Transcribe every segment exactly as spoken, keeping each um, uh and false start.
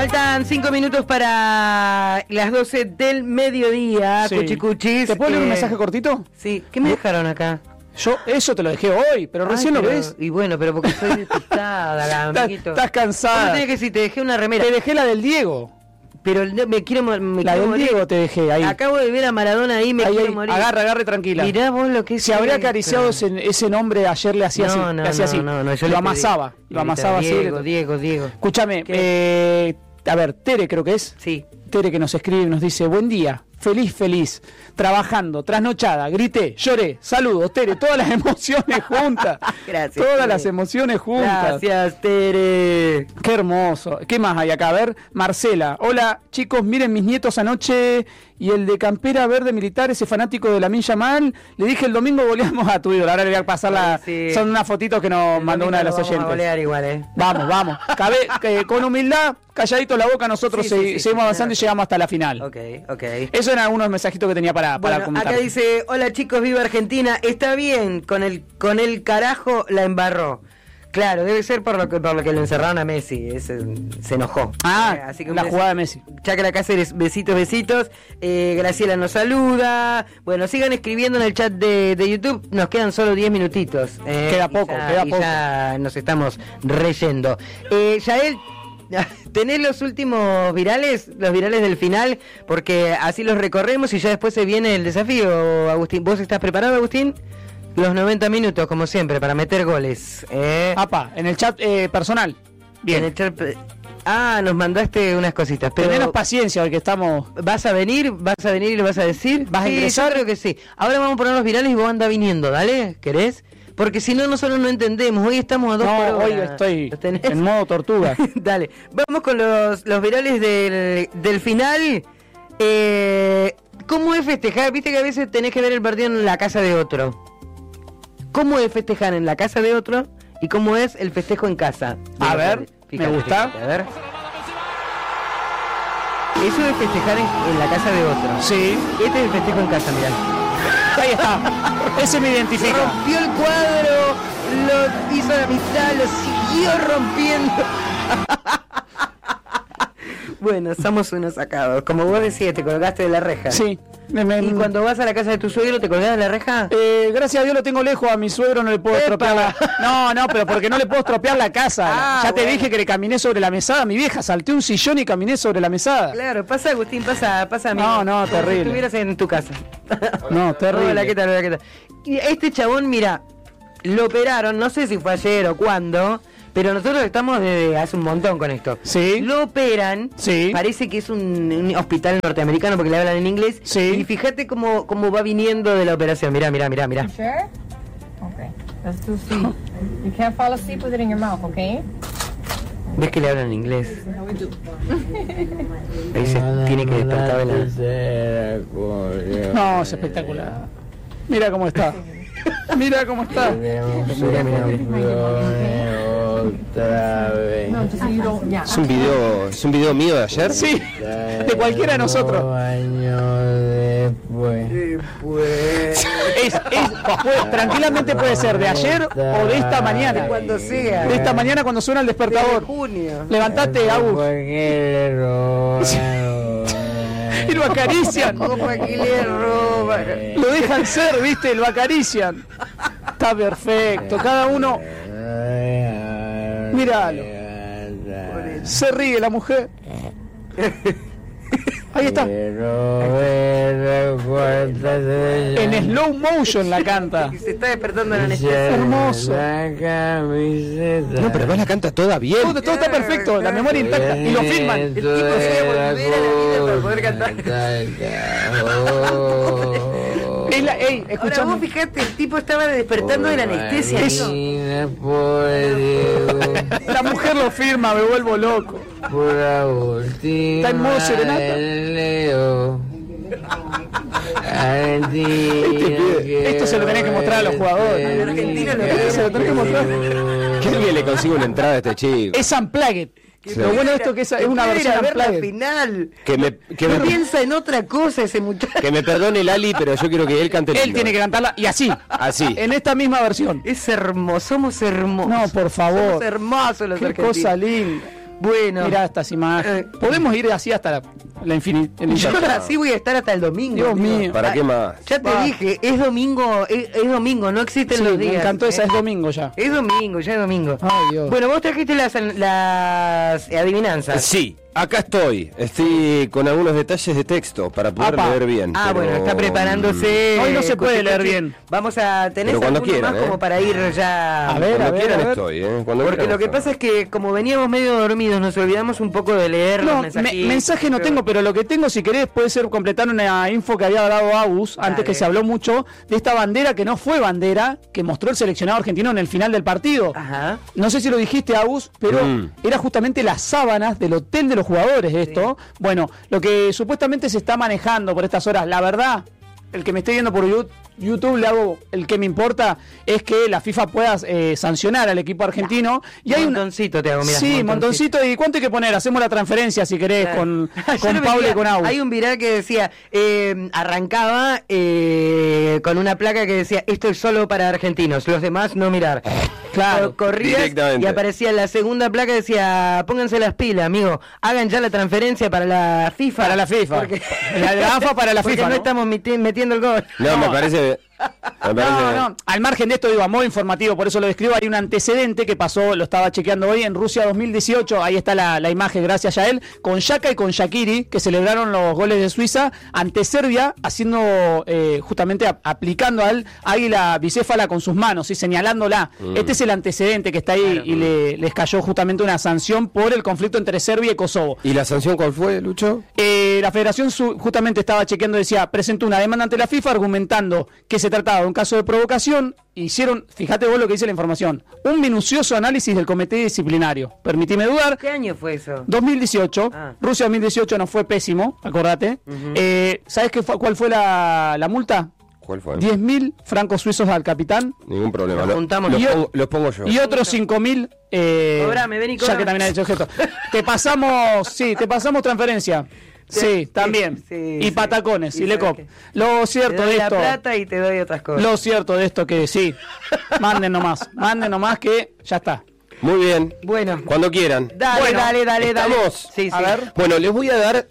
Faltan cinco minutos para las doce del mediodía, Sí. cuchicuchis. ¿Te puedo leer un Eh, mensaje cortito? Sí, ¿qué me dejaron acá? Yo eso te lo dejé hoy, pero recién Ay, lo pero- ves. Y bueno, pero porque estoy despistada, Estás, amiguito. estás cansada. ¿Cómo tenés que decir? Te dejé una remera. Te dejé la del Diego. Pero el- me quiero mo- me La quiero del morir. Diego te dejé ahí. Acabo de ver a Maradona ahí, me Ahí, quiero ahí. morir. Agarra, agarre tranquila. Mirá vos lo que es. Si habría esto. acariciado ese, ese nombre ayer le hacía No, así, no, le hacía no, así. no, no, yo le lo pedí. amasaba, lo Le amasaba pedí, así. Diego, Diego, Diego. Escúchame, eh, a ver, Tere creo que es. Sí. Tere que nos escribe y nos dice, buen día, feliz, feliz, trabajando, trasnochada, grité, lloré, saludos, Tere, todas las emociones juntas. Gracias, Todas Tere. las emociones juntas. Gracias, Tere. Qué hermoso. ¿Qué más hay acá? A ver, Marcela. Hola, chicos, miren mis nietos anoche y el de campera verde militar, ese fanático de Lamine Yamal. Le dije el domingo goleamos a tu ídolo. Ahora le voy a pasar la... Sí. Son unas fotitos que nos El mandó domingo una de las lo vamos a oyentes. golear igual, ¿eh? Vamos, vamos. Cabe, que con humildad, calladito la boca, nosotros Sí, sí, se- sí, seguimos sí, avanzando claro. y llegamos hasta la final. Ok, ok. Eso eran algunos mensajitos que tenía para, para Bueno, comentar. acá dice, hola chicos, viva Argentina, está bien, con el con el carajo la embarró. Claro, debe ser por lo que por lo que lo encerraron a Messi, ese, se enojó. Ah, Eh, así que la un jugada de Messi. Chacra Cáceres, besitos, besitos. Eh, Graciela nos saluda. Bueno, sigan escribiendo en el chat de, de YouTube, nos quedan solo diez minutitos. eh, Queda y poco, ya- queda y poco. ya nos estamos reyendo. Eh, Yael, ¿tenés los últimos virales? Los virales del final, porque así los recorremos y ya después se viene el desafío, Agustín. ¿Vos estás preparado, Agustín? Los noventa minutos, como siempre, para meter goles. ¿eh? Apa, en el chat eh, personal. Bien. En el chat- Ah, nos mandaste unas cositas, pero... Tenenos paciencia, hoy que estamos... ¿Vas a venir? ¿Vas a venir y lo vas a decir? ¿Vas a Sí, ingresar? yo creo que sí. Ahora vamos a poner los virales y vos anda viniendo, ¿dale? ¿Querés? Porque si no, nosotros no entendemos. Hoy estamos a dos por No, hora. hoy estoy ¿Los tenés? en modo tortuga. Dale, vamos con los, los virales del, del final. Eh, ¿Cómo es festejar? Viste que a veces tenés que ver el partido en la casa de otro. ¿Cómo es festejar en la casa de otro? ¿Y cómo es el festejo en casa? A ver, me gusta. fíjate, a ver. Eso es festejar en, en la casa de otro. Sí. Este es el festejo en casa, mirá. Ahí está. Ese me identifica. Rompió el cuadro, lo hizo a la mitad, lo siguió rompiendo. Bueno, somos unos sacados. Como vos decías, te colgaste de la reja. Sí. Me- me- ¿Y cuando vas a la casa de tu suegro te colgás de la reja? Eh, gracias a Dios lo tengo lejos, a mi suegro no le puedo ¡Epa! estropear la... No, no, pero porque no le puedo estropear la casa. Ah, ya te bueno. dije que le caminé sobre la mesada, mi vieja, salté un sillón y caminé sobre la mesada. Claro, pasa Agustín, pasa, pasa amigo. No, no, Como terrible. Si estuvieras en tu casa. No, terrible. Hola, ¿qué tal? Hola, ¿qué tal? Y este chabón, mira, lo operaron, no sé si fue ayer o cuándo, pero nosotros estamos desde hace un montón con esto. Sí. Lo operan, Sí. parece que es un, un hospital norteamericano porque le hablan en inglés. Sí. Y fíjate cómo, cómo va viniendo de la operación. Mirá, mirá, mirá, mirá. Sure? Okay. Let's do C. You can't fall asleep with it in your mouth, okay? ¿Ves que le hablan en inglés? Ahí se tiene que despertar de la... No, es espectacular. Mira cómo está. Mira cómo está. Mirá, mirá, mirá. Otra vez. No, just so you don't. Yeah. ¿Es un video, es un video mío de ayer? Sí, de cualquiera de nosotros. Años después. Es, es, puede- tranquilamente puede ser de ayer o de esta mañana. Cuando sea. De esta mañana cuando suena el De despertador. junio. Levantate, Agus. Porque le robaron. Y lo acarician. Opa, que le roban. Lo dejan ser, ¿viste? Lo acarician. Está perfecto. Cada uno Míralo. se ríe la mujer. Ahí está. En slow motion la canta. Se está despertando la anestesia. Hermoso. No, pero además la canta toda bien. Todo, todo está perfecto, la memoria intacta. Y lo filman. El tipo se iba a volver a la vida para poder cantar. Es la, ey, Ahora escuchame. vos fijate, el tipo estaba despertando de la anestesia. Eso. amigo. La mujer lo firma, me vuelvo loco. Está en modo serenata. Leo. Esto se lo tenés que mostrar a los jugadores. Al argentino lo Esto se lo tenés que mostrar. ¿Qué alguien le consigue una entrada a este chico? Es unplugged. Lo bueno de esto que es, es una Quiero ir versión a ver la unplugged. final. Que me, que, No me, piensa en otra cosa ese muchacho. que me perdone Lali, pero yo quiero que él cante Él lindo. tiene que cantarla y así. Así. En esta misma versión. Es hermoso, somos hermosos. No, por favor. Somos hermosos los Qué argentinos. cosa linda. Bueno. Mirá estas imágenes. Eh, Podemos ir así hasta la, la infinita. Yo así voy a estar hasta el domingo. Dios amigo. mío. ¿Para qué más? Ya te Va. dije, es domingo, es, es domingo, no existen Sí, los me días. encantó esa, ¿eh? es domingo ya. Es domingo, ya es domingo. Ay, Dios. Bueno, vos trajiste las, las adivinanzas. Sí, acá estoy. Estoy con algunos detalles de texto para poder Apa. leer bien. Ah, pero- bueno, está preparándose. Hoy no se puede Cuchi, leer Cuchi. bien. Vamos a tener Pero cuando alguno quieran, más ¿eh? como para ir ya. A ver, Cuando a ver, quieran a ver. estoy, ¿eh? Cuando Porque quieran lo que estoy. pasa es que como veníamos medio dormidos, nos olvidamos un poco de leer los No, mensajes. me- mensaje no tengo, pero lo que tengo, si querés, puede ser completar una info que había dado Agus, Dale. antes que se habló mucho, de esta bandera que no fue bandera, que mostró el seleccionado argentino en el final del partido. Ajá. No sé si lo dijiste, Agus, pero Mm. era justamente las sábanas del hotel de los jugadores esto. Bueno, lo que supuestamente se está manejando por estas horas, la verdad, el que me esté viendo por Yu- YouTube, le hago el que me importa, es que la FIFA pueda eh, sancionar al equipo argentino. Y hay un montoncito te hago, mira. Sí, montoncito. ¿Y cuánto hay que poner? Hacemos la transferencia, si querés, Claro. con, Ayer con veía- Pablo y con Agus. Hay un viral que decía, eh, arrancaba eh, con una placa que decía, esto es solo para argentinos, los demás no mirar. Claro. Co- Corrías Directamente. y aparecía la segunda placa que decía, pónganse las pilas, amigo, hagan ya la transferencia para la FIFA. Para la FIFA. Porque, La de la AFA para la porque FIFA, no, ¿no? estamos meti- metiendo el gol. No, me No. parece. Me parece No, no, al margen de esto, digo, a modo informativo, por eso lo describo, hay un antecedente que pasó, lo estaba chequeando hoy, en Rusia dos mil dieciocho, ahí está la, la imagen, gracias a él, con Xhaka y con Shaqiri, que celebraron los goles de Suiza ante Serbia, haciendo, eh, justamente a- aplicando al águila bicéfala con sus manos y señalándola. Este es el antecedente que está ahí y le, les cayó justamente una sanción por el conflicto entre Serbia y Kosovo. ¿Y la sanción cuál fue, Lucho? Eh, la federación su- justamente estaba chequeando, decía, presentó una demanda ante la FIFA argumentando que se trataba de un caso de provocación. Hicieron, fíjate vos lo que dice la información, un minucioso análisis del comité disciplinario. Permitime dudar. ¿Qué año fue eso? dos mil dieciocho, Ah. Rusia dos mil dieciocho no fue pésimo, acordate. Eh, ¿Sabes qué fue, cuál fue la, la multa? ¿Cuál fue? diez mil francos suizos al capitán Ningún problema. Los Lo- juntamos. los, Y- pongo, los pongo yo. y otros cinco mil. Eh, Cobrame, ven y ya cobrame. que también ha hecho objeto. Te pasamos, sí, te pasamos transferencia. Sí, Sí, también. sí, y sí. patacones, Y y Lecop. sabes Lo Te cierto doy de la esto. plata y te doy otras cosas. Lo cierto de esto que sí. Manden nomás. Manden nomás que ya está. Muy bien. Bueno. Cuando quieran. Dale, Bueno, dale, dale, dale. ¿estamos? Sí, sí. A ver. Bueno, les voy a dar.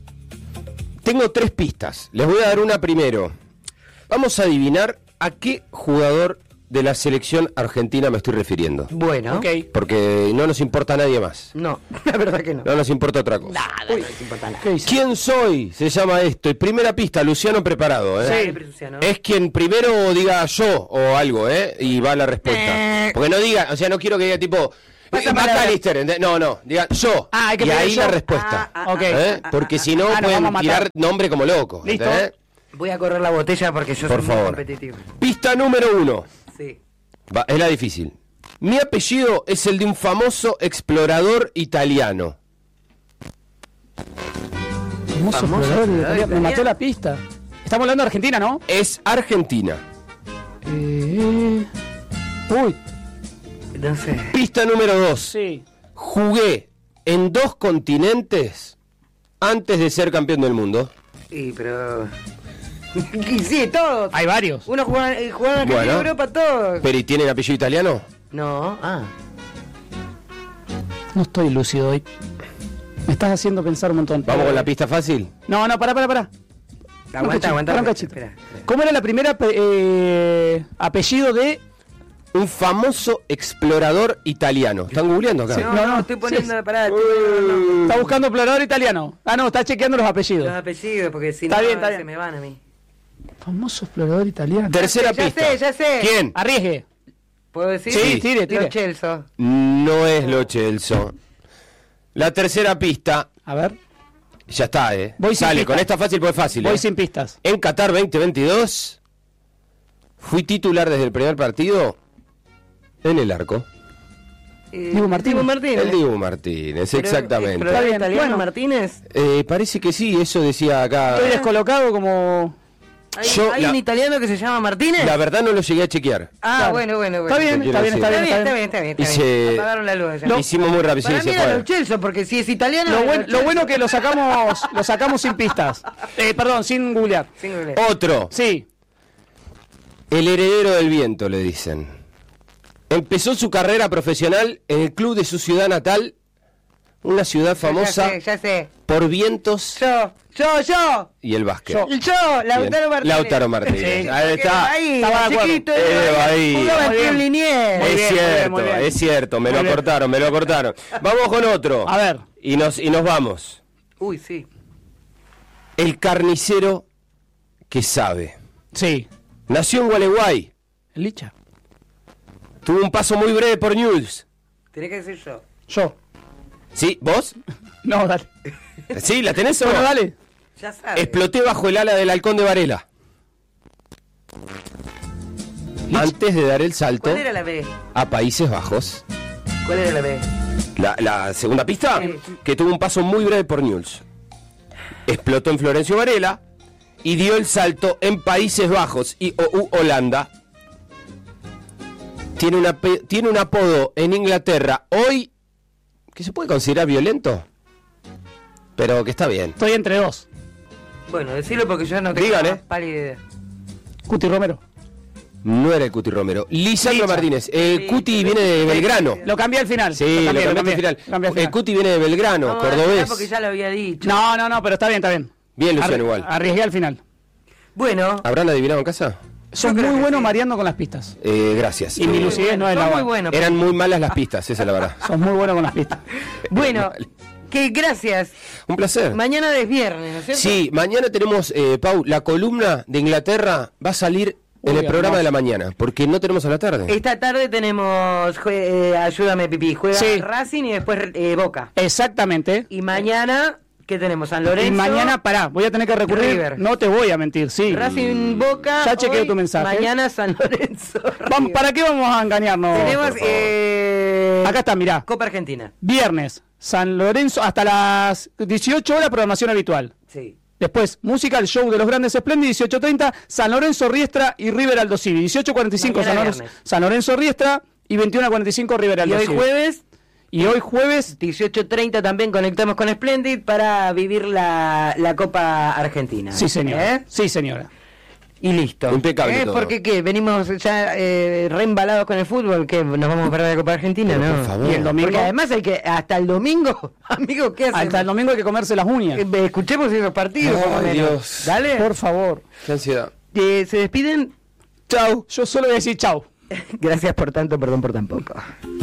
Tengo tres pistas. Les voy a dar una primero. Vamos a adivinar a qué jugador de la selección argentina me estoy refiriendo. Bueno. Ok. Porque no nos importa a nadie más. No, la verdad que no. No nos importa otra cosa. Nada, no es importante. ¿Qué dice? ¿Quién soy? Se llama esto. Y primera pista, Luciano preparado, ¿eh? Dale, Luciano. Es quien primero diga yo o algo, ¿eh? Y va la respuesta. Eh. Porque no diga, o sea, no quiero que diga tipo. Pasa eh, palabra. McAllister, ¿entendés? No, no, diga yo. Ah, hay que y pedir ahí yo. la respuesta. Ah, ah, Ok. ¿eh? ah, Porque ah, si no, ah, nos pueden vamos a matar. tirar nombre como loco. Listo. ¿entendés? Voy a correr la botella porque yo Por soy muy favor. competitivo. Pista número uno. Sí. Va, es la difícil. Mi apellido es el de un famoso explorador italiano. Famoso Famoso jugador de jugador Italia. Me italiano. mató la pista. Estamos hablando de Argentina, ¿no? Es argentina. Eh... Uy, No sé. Pista número dos. sí. Jugué en dos continentes antes de ser campeón del mundo. Sí, pero. Y sí, todos. Hay varios. Uno juega, eh, juega en Argentina, Bueno. Europa, todos. ¿Pero y tienen apellido italiano? No, ah. No estoy lúcido hoy. Me estás haciendo pensar un montón. Vamos con la pista fácil. No, no, pará, pará, pará. Aguanta, aguanta. Pará un aguanta. cachito. Espera, espera. ¿Cómo era la primera pe- eh, apellido de... Un famoso explorador italiano. ¿Están googleando acá? No, No, no, no, estoy poniendo. sí. Pará, estoy poniendo Está buscando explorador italiano. Ah, no, está chequeando los apellidos. los apellidos porque si Está no bien, está se bien. me van a mí. Famoso explorador italiano. Tercera Ya sé, pista. ya sé. ¿Quién? Arriesgue. ¿Puedo decir? Sí, tire, tire. Lo Chelsea. No es Lo Celso. La tercera pista. A ver. Ya está, ¿eh? Voy sin Sale, pista. con esta fácil pues fácil. Voy ¿eh? sin pistas. En Qatar veinte veintidós fui titular desde el primer partido en el arco. Eh, Dibu Martínez. Dibu Martínez. El Dibu Martínez, Pero, exactamente. ¿pero Está bien, italiano bueno. Martínez? Eh, parece que sí, eso decía acá. Estoy descolocado como... ¿Hay, Yo, hay la- un italiano que se llama Martínez? La verdad no lo llegué a chequear. Ah, Claro. bueno, bueno, bueno. Está bien, Quiero está bien, está decir. bien, Está bien, está bien, está bien. Y Está bien. se- Apagaron la luz ya. Lo hicimos muy rápido, sí, Para se mí era fue. Lo Chelsea, porque si es italiano... Lo, era buen- Lo lo Chelsea. bueno que lo sacamos lo sacamos sin pistas. Eh, perdón, sin googlear. Sin googlear. Otro. Sí. El heredero del viento, le dicen. Empezó su carrera profesional en el club de su ciudad natal, Una ciudad famosa Ya sé, ya sé. por vientos Yo, yo, yo. y el básquet. Yo. Yo, Lautaro Martínez. Lautaro Martínez. Sí. Ahí está. Ahí, Estaba de acuerdo. chiquito, Eh, era- ahí. jugaba en Muy bien. Club Liniers. Muy Es bien, muy bien, cierto, muy bien. es cierto, me Muy lo bien. cortaron, me lo cortaron. Vamos con otro. A ver. Y nos, y nos vamos. Uy, sí. El carnicero que sabe. Sí. Nació en Gualeguay. El Licha. Tuvo un paso muy breve por News. Tenés que decir yo. Yo. ¿Sí? ¿Vos? No, dale. ¿Sí? ¿La tenés o no? Bueno, dale. Ya sabes. Exploté bajo el ala del halcón de Varela. Antes de dar el salto ¿Cuál era la B? a Países Bajos. ¿Cuál era la B? La, la segunda pista, Sí. que tuvo un paso muy breve por News. Explotó en Florencio Varela y dio el salto en Países Bajos y o, u Holanda. Tiene, una, pe- tiene un apodo en Inglaterra hoy que se puede considerar violento, pero que está bien. Estoy entre dos. Bueno, decirlo porque yo no tengo Digan, más eh. pálida idea. Cuti Romero. No era el Cuti Romero. Lisandro Licha. Martínez. El Sí, Cuti sí, viene de sí, Belgrano. sí, Lo cambié al final. Sí, lo cambié, lo lo cambiaste al final. cambié, lo cambié al final. El Cuti viene de Belgrano, No, cordobés. porque ya lo había dicho. No, no, no, pero está bien, está bien. Bien, Luciano, Arri- igual. Arriesgué al final. Bueno, ¿Habrán adivinado en casa? Sos creo muy que bueno sí. mareando con las pistas. Eh, gracias. Y mi Eh, lucidez no es son la muy buena. buenos. Eran muy malas las pistas, esa es la verdad. Sos muy bueno con las pistas. Bueno, que gracias. Un placer. Mañana es viernes, ¿no es cierto? Sí, mañana tenemos, eh, Pau, la columna de Inglaterra va a salir en Uy, el programa hermoso. de la mañana, porque no tenemos a la tarde. Esta tarde tenemos, jue- eh, ayúdame Pipi, juega Sí. Racing y después eh, Boca. Exactamente. Y mañana, ¿qué tenemos? San Lorenzo. Y mañana, pará, voy a tener que recurrir. River. No te voy a mentir, sí. Racing Boca. Ya chequeo hoy, tu mensaje. Mañana San Lorenzo. Vamos, River. ¿para qué vamos a engañarnos? Tenemos por favor. eh, Acá está, mirá. Copa Argentina. Viernes, San Lorenzo, hasta las dieciocho horas, programación habitual. Sí. Después, música, el show de los grandes espléndidos, dieciocho treinta, San Lorenzo Riestra y River Aldo Civi. dieciocho cuarenta y cinco Mañana San Lorenzo, viernes. San Lorenzo Riestra y veintiuno cuarenta y cinco River Y Aldo hoy Civi. jueves, Y hoy jueves, dieciocho treinta también conectamos con Splendid para vivir la, la Copa Argentina. sí señora, ¿Eh? sí señora. Y listo. Impecable ¿Eh? todo. Porque qué, venimos ya eh, reembalados con el fútbol, que nos vamos a perder la Copa Argentina, Pero, ¿no? por favor. Y el domingo, Porque además hay que, hasta el domingo, amigo, ¿qué hacemos? hasta el domingo hay que comerse las uñas. Eh, Escuchemos esos partidos, Ay, por lo menos. Dios. Dale. Por favor. Qué ansiedad. Eh, se despiden. Chau. Yo solo voy a decir chau. Gracias por tanto, perdón por tan poco.